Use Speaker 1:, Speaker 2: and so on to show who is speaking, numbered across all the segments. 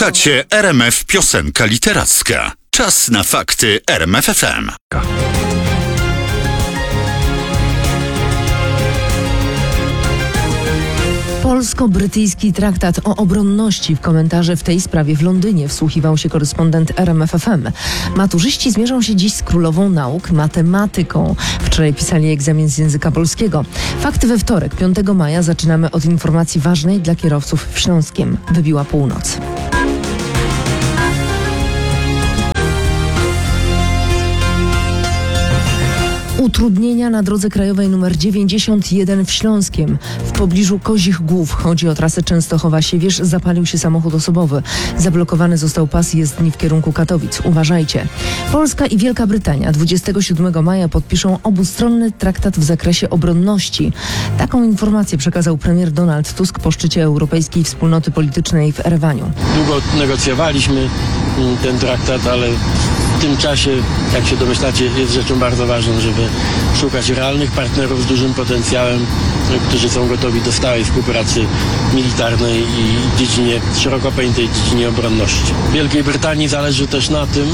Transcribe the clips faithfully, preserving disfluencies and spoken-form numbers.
Speaker 1: Słuchacie R M F Piosenka Literacka. Czas na fakty R M F F M.
Speaker 2: Polsko-brytyjski traktat o obronności. W komentarze w tej sprawie w Londynie wsłuchiwał się korespondent R M F F M. Maturzyści zmierzą się dziś z królową nauk, matematyką. Wczoraj pisali egzamin z języka polskiego. Fakty we wtorek, piątego maja, zaczynamy od informacji ważnej dla kierowców w Śląskiem. Wybiła północ. Utrudnienia na drodze krajowej nr dziewięćdziesiąt jeden w Śląskiem. W pobliżu Kozich Głów, chodzi o trasę Częstochowa-Siewierz, zapalił się samochód osobowy. Zablokowany został pas jezdni w kierunku Katowic. Uważajcie. Polska i Wielka Brytania dwudziestego siódmego maja podpiszą obustronny traktat w zakresie obronności. Taką informację przekazał premier Donald Tusk po szczycie Europejskiej Wspólnoty Politycznej w Erewaniu.
Speaker 3: Długo negocjowaliśmy ten traktat, ale w tym czasie, jak się domyślacie, jest rzeczą bardzo ważną, żeby szukać realnych partnerów z dużym potencjałem, którzy są gotowi do stałej współpracy militarnej i w dziedzinie, szeroko pojętej dziedzinie obronności. Wielkiej Brytanii zależy też na tym,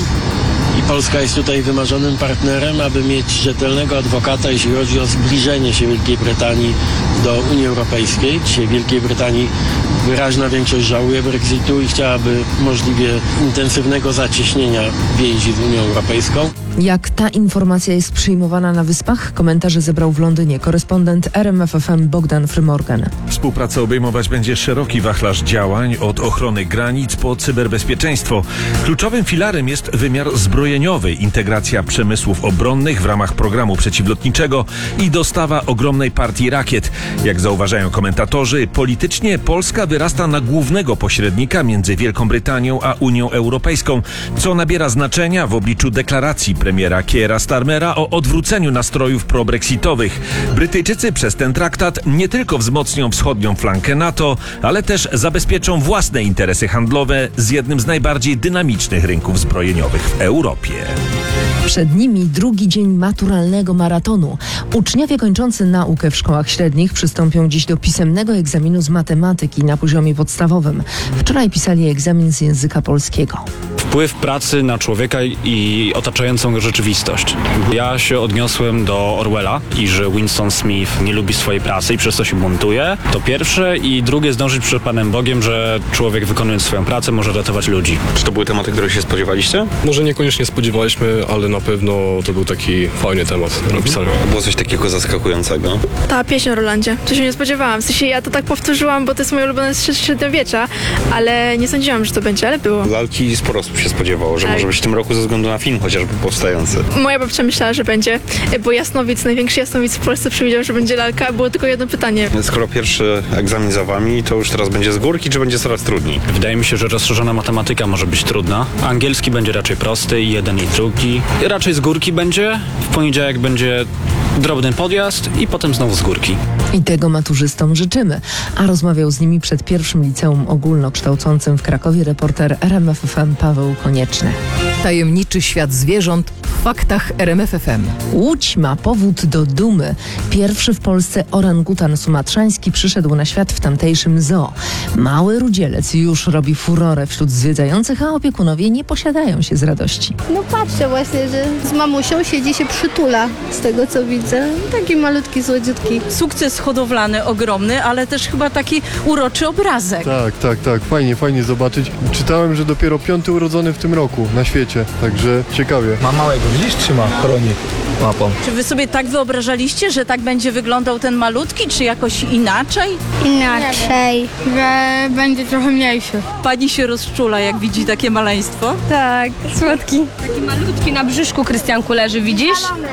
Speaker 3: i Polska jest tutaj wymarzonym partnerem, aby mieć rzetelnego adwokata, jeśli chodzi o zbliżenie się Wielkiej Brytanii do Unii Europejskiej. Dzisiaj w Wielkiej Brytanii wyraźna większość żałuje Brexitu i chciałaby możliwie intensywnego zacieśnienia więzi z Unią Europejską.
Speaker 2: Jak ta informacja jest przyjmowana na Wyspach? Komentarze zebrał w Londynie korespondent R M F F M Bogdan Frymorgan.
Speaker 4: Współpraca obejmować będzie szeroki wachlarz działań, od ochrony granic po cyberbezpieczeństwo. Kluczowym filarem jest wymiar zbrojeniowy, integracja przemysłów obronnych w ramach programu przeciwlotniczego i dostawa ogromnej partii rakiet. Jak zauważają komentatorzy, politycznie Polska wyrasta na głównego pośrednika między Wielką Brytanią a Unią Europejską, co nabiera znaczenia w obliczu deklaracji premiera Keira Starmera o odwróceniu nastrojów probrexitowych. Brytyjczycy przez ten traktat nie tylko wzmocnią wschodnią flankę NATO, ale też zabezpieczą własne interesy handlowe z jednym z najbardziej dynamicznych rynków zbrojeniowych w Europie.
Speaker 2: Przed nimi drugi dzień maturalnego maratonu. Uczniowie kończący naukę w szkołach średnich przystąpią dziś do pisemnego egzaminu z matematyki na poziomie podstawowym. Wczoraj pisali egzamin z języka polskiego.
Speaker 5: Wpływ pracy na człowieka i otaczającą rzeczywistość. Ja się odniosłem do Orwella i że Winston Smith nie lubi swojej pracy i przez to się buntuje. To pierwsze, i drugie, zdążyć przed Panem Bogiem, że człowiek, wykonując swoją pracę, może ratować ludzi.
Speaker 6: Czy to były tematy, których się spodziewaliście?
Speaker 7: Może niekoniecznie spodziewaliśmy, ale na pewno to był taki fajny temat do napisania.
Speaker 6: Było coś takiego zaskakującego?
Speaker 8: Ta pieśń o Rolandzie. To się nie spodziewałam. W sensie ja to tak powtórzyłam, bo to jest moje ulubione z średniowiecza, ale nie sądziłam, że to będzie, ale było.
Speaker 6: Lalki sporo osób się spodziewało, że
Speaker 8: tak.
Speaker 6: może być w tym roku ze względu na film chociażby powstający.
Speaker 8: Moja babcia myślała, że będzie, bo Jasnowic, największy Jasnowic w Polsce, przewidział, że będzie lalka. Było tylko jedno pytanie.
Speaker 6: Skoro pierwszy egzamin za wami, to już teraz będzie z górki, czy będzie coraz trudniej?
Speaker 5: Wydaje mi się, że rozszerzona matematyka może być trudna. Angielski będzie raczej prosty, i jeden i drugi. I raczej z górki będzie. W poniedziałek będzie drobny podjazd i potem znowu z górki.
Speaker 2: I tego maturzystom życzymy. A rozmawiał z nimi przed pierwszym liceum ogólnokształcącym w Krakowie reporter R M F F M Paweł Konieczny.
Speaker 9: Tajemniczy świat zwierząt w faktach R M F F M.
Speaker 2: Łódź ma powód do dumy. Pierwszy w Polsce orangutan sumatrzański przyszedł na świat w tamtejszym zoo. Mały rudzielec już robi furorę wśród zwiedzających, a opiekunowie nie posiadają się z radości.
Speaker 10: No patrzę właśnie, że z mamusią siedzi, się przytula, z tego co widzę. Taki malutki, słodziutki.
Speaker 11: Sukces hodowlany ogromny, ale też chyba taki uroczy obrazek.
Speaker 12: Tak, tak, tak. Fajnie, fajnie zobaczyć. Czytałem, że dopiero piąty urodzony w tym roku na świecie, także ciekawie.
Speaker 13: Ma małego, widzisz? Trzyma, chroni łapą.
Speaker 11: Czy wy sobie tak wyobrażaliście, że tak będzie wyglądał ten malutki, czy jakoś inaczej?
Speaker 10: Inaczej, że będzie trochę mniejszy.
Speaker 11: Pani się rozczula, jak widzi takie maleństwo?
Speaker 14: Tak, słodki. Taki malutki na brzuszku, Krystianku, leży, widzisz?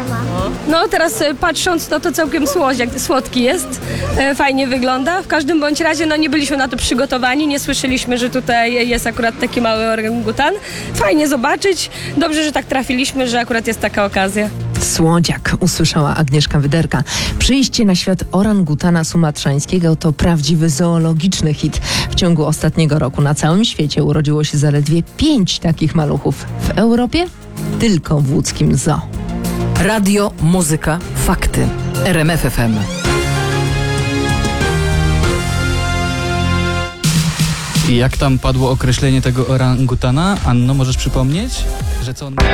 Speaker 14: No teraz patrząc, no to całkiem słodki jest. Fajnie wygląda. W każdym bądź razie, no nie byliśmy na to przygotowani, nie słyszeliśmy, że tutaj jest akurat taki mały orangutan. Fajnie zobaczyć. Dobrze, że tak trafiliśmy, że akurat jest taka okazja.
Speaker 2: Słodziak, usłyszała Agnieszka Wyderka. Przyjście na świat orangutana sumatrzańskiego to prawdziwy zoologiczny hit. W ciągu ostatniego roku na całym świecie urodziło się zaledwie pięć takich maluchów. W Europie tylko w łódzkim zoo.
Speaker 9: Radio, muzyka, fakty. R M F F M.
Speaker 15: I jak tam padło określenie tego orangutana? Anno, możesz przypomnieć? Że co on...